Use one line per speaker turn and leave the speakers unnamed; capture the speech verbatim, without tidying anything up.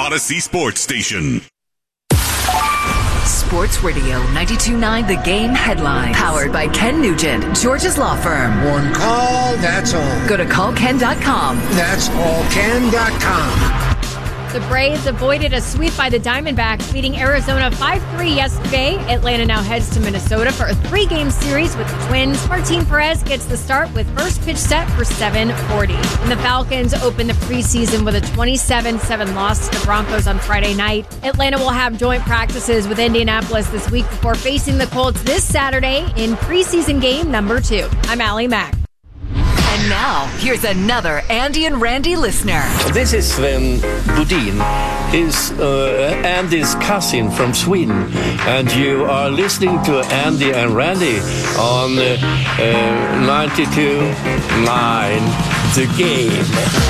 Odyssey Sports Station.
Sports Radio ninety-two point nine The Game headline. Powered by Ken Nugent, George's Law Firm.
One call, that's all.
Go to call ken dot com.
That's all ken dot com.
The Braves avoided a sweep by the Diamondbacks, beating Arizona five three yesterday. Atlanta now heads to Minnesota for a three-game series with the Twins. Martin Perez gets the start with first pitch set for seven forty. And the Falcons open the preseason with a twenty-seven seven loss to the Broncos on Friday night. Atlanta will have joint practices with Indianapolis this week before facing the Colts this Saturday in preseason game number two. I'm Allie Mack.
And now, here's another Andy and Randy listener.
This is Sven Bodin. He's uh, Andy's cousin from Sweden. And you are listening to Andy and Randy on uh, uh, ninety-two point nine The Game.